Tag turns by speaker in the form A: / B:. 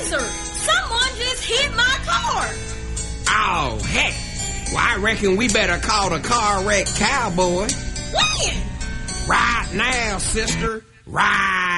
A: officer! Someone just hit my car!
B: Oh, heck. Well, I reckon we better call the car wreck cowboy.
A: When?
B: Right now, sister. Right